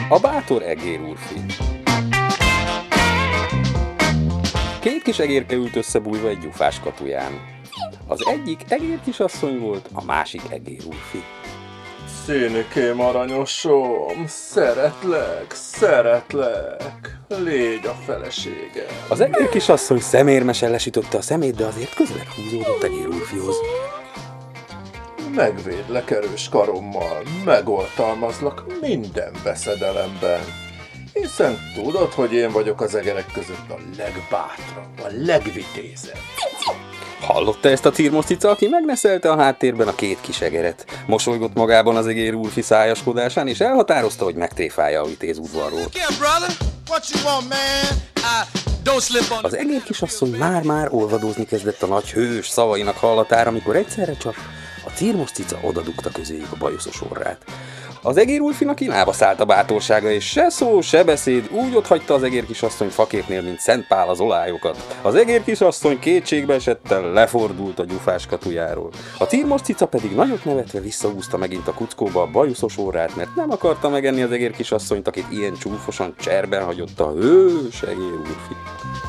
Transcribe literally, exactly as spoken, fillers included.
A bátor egér úrfi. Két kis egérke ült összebújva egy gyufás katuján. Az egyik egér kisasszony volt, a másik egér úrfi. Színikém aranyosom, szeretlek, szeretlek, légy a feleségem. Az egér kisasszony szemérmesen lesütötte a szemét, de azért közelebb húzódott egér úrfihoz. Megvédlek erős karommal, megoltalmazlak minden veszedelemben. Hiszen tudod, hogy én vagyok az egerek között a legbátrabb, a legvitézebb. Hallotta ezt a cirmoszcica, aki megneszelte a háttérben a két kis egeret. Mosolygott magában az egér úrfi szájaskodásán, és elhatározta, hogy megtréfálja a vitéz udvarról. Az egér kisasszony már-már olvadózni kezdett a nagy hős szavainak hallatára, amikor egyszerre csak a cirmoszcica odadugta közéjük a bajuszos orrát. Az egér úrfinak inába szállt a bátorsága, és se szó, se beszéd, úgy otthagyta az egér kisasszony faképnél, mint Szent Pál az olályokat. Az egér kisasszony kétségbe esettel lefordult a gyufás katujáról. A cirmoszcica pedig nagyot nevetve visszahúzta megint a kuckóba a bajuszos orrát, mert nem akarta megenni az egér kisasszonyt, akit ilyen csúfosan cserben hagyott a hős egér úrfi.